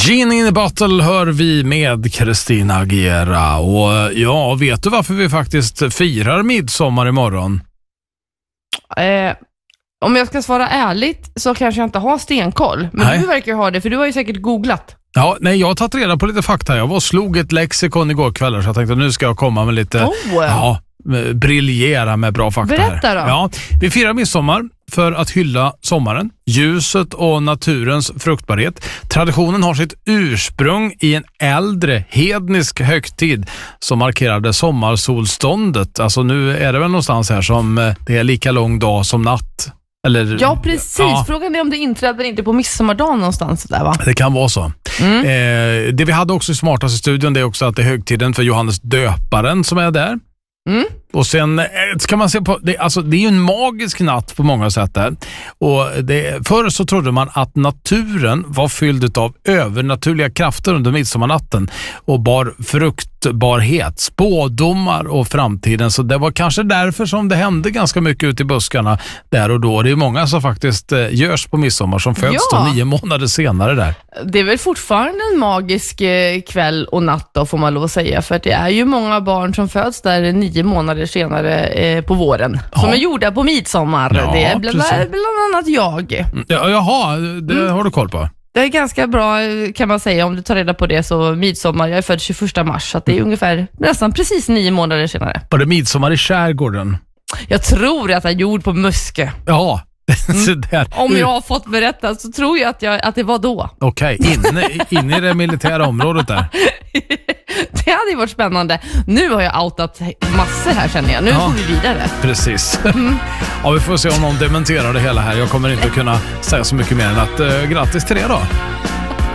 Gin in a bottle hör vi med Christina Aguilera. Och ja, vet du varför vi faktiskt firar midsommar imorgon? Om jag ska svara ärligt så kanske jag inte har stenkoll. Men Nej. du verkar ha det, för du har ju säkert googlat. Ja, nej, jag har tagit reda på lite fakta. Jag var och slog ett lexikon igår kväll, så jag tänkte nu ska jag komma med lite... briljera med bra fakta. Berätta här. då. Ja, vi firar midsommar för att hylla sommaren, ljuset och naturens fruktbarhet. Traditionen har sitt ursprung i en äldre hednisk högtid som markerade sommarsolståndet. Alltså nu är det väl någonstans här som det är lika lång dag som natt. Eller, Ja, precis. Ja. Frågan är om det inträder inte på midsommardagen någonstans där, va? Det kan vara så. Det vi hade också i Smartaste studion, det är också att det är högtiden för Johannes döparen som är där. Och sen ska man se på det, alltså det är ju en magisk natt på många sätt där. Och förr så trodde man att naturen var fylld av övernaturliga krafter under midsommarnatten och bar fruktbarhet, spådomar och framtiden. Så det var kanske därför som det hände ganska mycket ute i buskarna där och då. Det är många som faktiskt görs på midsommar som föds då 9 månader senare där. Det är väl fortfarande en magisk kväll och natt då, får man lov att säga. För det är ju många barn som föds där 9 månader senare på våren. Som är gjorda på midsommar. Ja, det är bland annat jag. Jaha, det har du koll på. Det är ganska bra, kan man säga, om du tar reda på det. Så midsommar, jag är född 21 mars. Så att det är ungefär nästan precis 9 månader senare. Var det midsommar i skärgården? Jag tror att jag är gjord på Muskö. Ja. Så där. Om jag har fått berätta så tror jag att det var då. Okej, inne i det militära området där. Det hade ju varit spännande. Nu har jag outat massor här, känner jag. Nu går vi vidare. Precis. Ja, vi får se om någon dementerar det hela här. Jag kommer inte kunna säga så mycket mer än att grattis till det då.